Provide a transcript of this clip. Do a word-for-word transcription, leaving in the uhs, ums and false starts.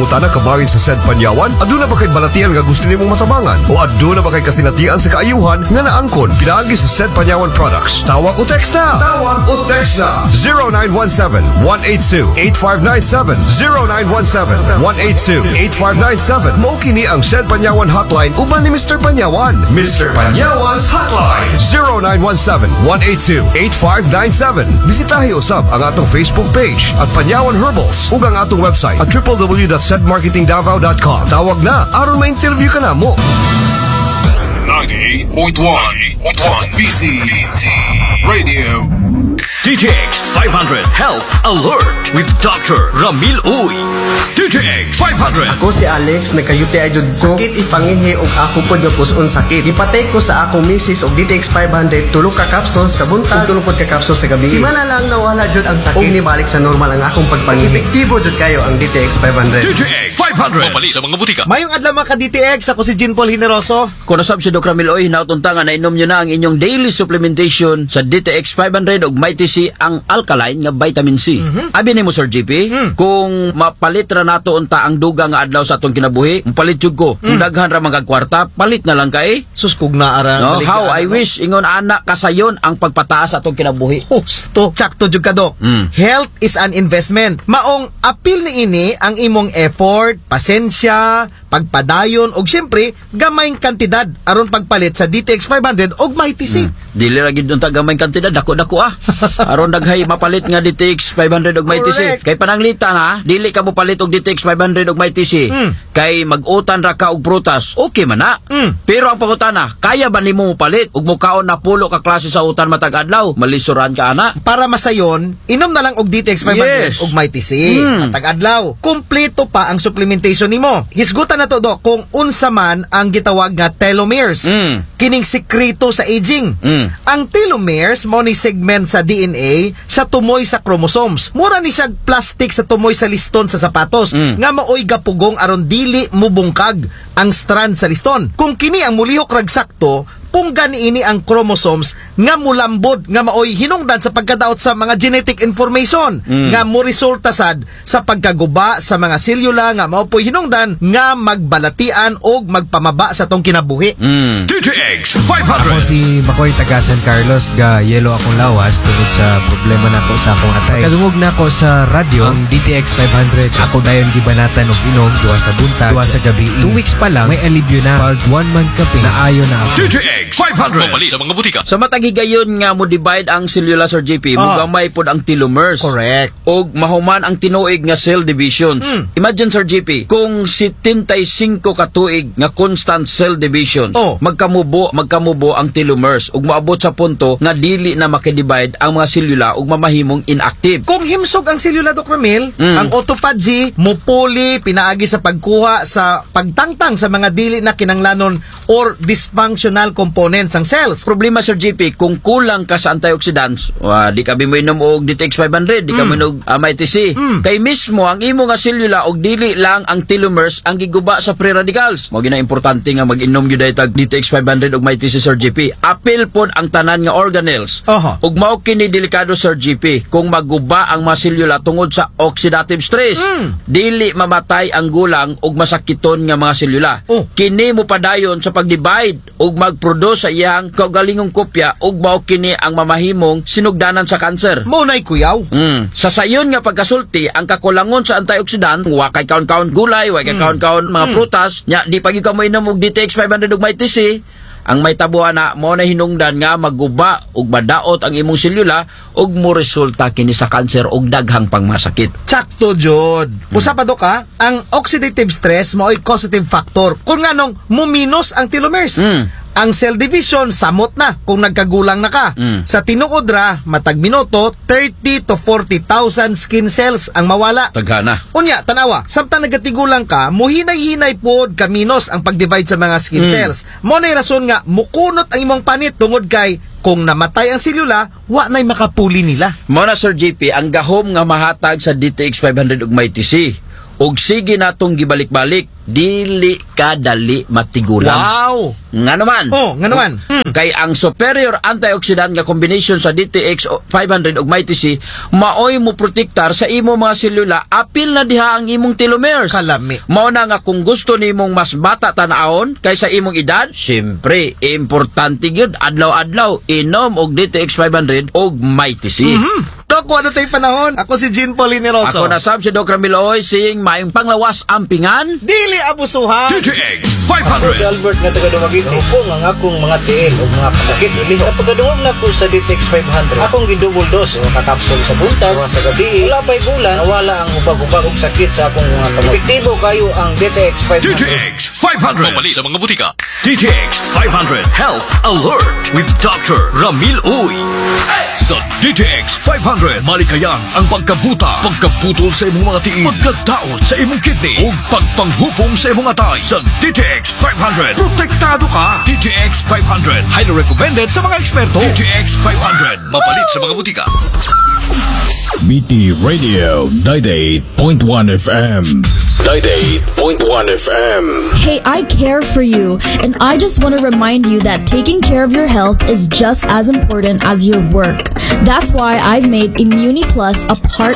pangutana kabahin sa said panyawan? Aduna ba kay balatian nga gusto nimong matabangan? O aduna ba kay kasinatian sa kaayuhan nga naangkon pinaagi sa said panyawan products? Tawag o text na! Tawag o text na! zero nine one seven, one eight two, eight five nine seven zero nine one seven, one eight two, eight five nine seven. Mao kini ang said panyawan hotline uban ni Mister Panyawan. Mister Panyawan's Hotline zero nine one seven, one eight two, eight five nine seven. Bisitahi usab ang atong Facebook page at Panyawan Herbals ug ang atong website at w w w dot said marketing davao dot com. Tawag na aron ma-interview ka na mo. ninety-eight point one B T Radio. D T X five hundred Health Alert with Doctor Ramil Uy. D T X five hundred. Ako si Alex, nagka-U T I jud ko. Sakit ipangihi og ako pod nga puson sakit. Gipatay ko sa akong misis og D T X five hundred tulo ka capsules sa buntag, tulo pod ka capsules sa gabi. Simana lang nawala jud ang sakit. Og nibalik sa normal ang akong pagpangihi. Epektibo jud kayo ang D T X five hundred. D T X five hundred. Mapali sa mga butika. Mayong adlaw mga ka-D T X, ako si Jean Paul Hineroso. Kung nasab si Doctor Ramil Uy, nautuntangan na inom nyo na ang inyong daily supplementation sa D T X five hundred og Mighty C ang alkaline nga vitamin C. Mm-hmm. Abi nimo Sir J P, mm. kung mapalit ra nato unta ang duga nga adlaw sa atong kinabuhi, mapalit jud ko. Kung mm. daghan ra mga kwarta, palit na lang kay. Sus kog naara. No, how I wish ingon ana kasayon ang pagpataas sa atong kinabuhi. Husto, sakto jud ka Dok. Mm. Health is an investment. Maong apil ni ini ang imong effort, pasensya, pagpadayon og syempre gamayng kantidad aron pagpalit sa D T X five hundred og Mighty C. Mm. Dili ra gid unta gamayng kantidad, dako-dako ah. Aron daghay mapalit nga D T X five hundred og Mighty C. Kay pananglitan ha, dili ka mo palit og D T X five hundred og Mighty C. Mm. Kay mag-utan ra ka og prutas, okay man na. Mm. Pero ang pangutana, kaya ba nimo mo palit og mukaon na pulo ka klase sa utan matag adlaw? Malisuran ka ana. Para masayon, inom na lang og D T X five hundred yes. og Mighty C. Mm. Matag adlaw. Kompleto pa ang supplementation nimo. Hisgutan na to Dok kung unsa man ang gitawag nga telomeres. Mm. Kining sekreto sa aging. Mm. Ang telomeres mo ni segment sa D N A sa tumoy sa chromosomes. Mura ni siya plastic sa tumoy sa liston sa sapatos mm. nga maoy gapugong aron dili mubungkag ang strand sa liston. Kung kini ang mulihok rag sakto, punggan ini ang chromosomes nga mulambod nga maoy hinungdan sa pagkadaot sa mga genetic information mm. nga mo resulta sad sa pagkaguba sa mga selula nga mao poy hinungdan nga magbalatian og magpamaba sa tong kinabuhi. Mm. D T X five hundred. Ako si Bacoy taga San Carlos, ga yelo akong lawas tungod sa problema nako sa akong atay. Kadungog nako sa radyo ang D T X five hundred. Ako dayon gibanatan og inom duwa sa buntag, duwa sa gabi. Two weeks pa lang may alibyo na. Pag one month kape na ayo na ako. D T X five hundred. Mapali sa mga butika. Sa matagigayon nga mo divide ang selula Sir J P, oh. mugamay pod ang telomeres. Correct. Og mahuman ang tinuig nga cell divisions. Mm. Imagine Sir J P, kung seventy-five ka tuig nga constant cell divisions, oh. magkamubo, magkamubo ang telomeres ug maabot sa punto nga dili na makidivide ang mga selula ug mamahimong inactive. Kung himsog ang selula Doc Ramil, mm. ang autophagy mupuli pinaagi sa pagkuha sa pagtangtang sa mga dili na kinanglanon or dysfunctional components ang cells. Problema Sir J P, kung kulang ka sa antioxidants, wa di ka mo inom og D T X five hundred, di ka mo inom uh, Mighty C. Mm. Kay mismo ang imo nga selula og dili lang ang telomeres ang giguba sa free radicals. Mao gina importante nga mag-inom gyud tag D T X five hundred og Mighty C Sir J P. Apil pod ang tanan nga organelles. Uh-huh. Ug mao kini delikado Sir J P kung maguba ang mga selula tungod sa oxidative stress. Mm. Dili mamatay ang gulang ug masakiton nga mga selula. Oh. Kini mo padayon sa pag-divide ug mag-produce sa iyang kaugalingong kopya ug mao kini ang mamahimong sinugdanan sa kanser. Mao nay kuyaw. Mm. Sa sayon nga pagkasulti ang kakulangon sa antioxidant, wa kay kaon-kaon gulay, wa kay mm. kaon-kaon mga mm. prutas, nya di pagi ka mo inom og D T X five hundred ug Mighty C. Ang may tabuhan na mo na hinungdan nga maguba ug madaot ang imong selula ug mo resulta kini sa kanser ug daghang pangmasakit. Sakto jud. Hmm. Usa pa Dok ha, ang oxidative stress mao'y causative factor kung nganong muminos ang telomeres. Hmm. Ang cell division samot na kung nagkagulang na ka. Mm. Sa tinuod ra matag minuto thirty to forty thousand skin cells ang mawala. Taghana. Unya tanawa, samtang nagatigulang ka, muhinay-hinay pod kaminos ang pag-divide sa mga skin mm. cells. Mo nay rason nga mukunot ang imong panit tungod kay kung namatay ang selula, wa nay makapuli nila. Mo na Sir J P ang gahom nga mahatag sa D T X five hundred ug Mighty C. Og sige natong gibalik-balik, dili ka dali matigulang. Wow! Nga naman. Oh, nga naman. Hmm. Kay ang superior antioxidant nga combination sa D T X five hundred ug Mighty C maoy mo protektar sa imo mga selula apil na diha ang imong telomeres. Kalami. Mao na nga kung gusto nimong mas bata tan-awon kaysa imong edad, syempre importante gyud adlaw-adlaw inom og D T X five hundred ug Mighty C. Mm-hmm. Dok, wala tayong panahon. Ako si Jean Paul Lineroso. Ako na sab si Doc Ramil Oy sing maayong panglawas ampingan. Dili abusuhan. D T X five Ako hundred. si Albert nga taga Dumaguete. Ako ang akong mga tiil o mga pasakit. Ili sa pagkaduwag na ko sa D T X five hundred. Akong gidouble dose. O kakapsol sa buntag, o sa gabi. Wala pa'y bulan, nawala ang ubag-ubag og sakit sa akong mga kamay. Epektibo kayo ang D T X five D T hundred. X five hundred. Mabalik sa mga butika. D T X five hundred Health Alert with Doctor Ramil Uy. Sa D T X five hundred, malikayang ang pagkabuta, pagkaputol sa imong mga tiil, pagkadaot sa imong kidney, ug pagpanghupong sa imong atay. Sa D T X five hundred, protektado ka. D T X five hundred, highly recommended sa mga eksperto. D T X five hundred, mapalit sa mga butika. B T Radio ninety-eight point one F M. ninety-eight point one F M. Hey, I care for you, and I just want to remind you that taking care of your health is just as important as your work. That's why I've made Immuni Plus a part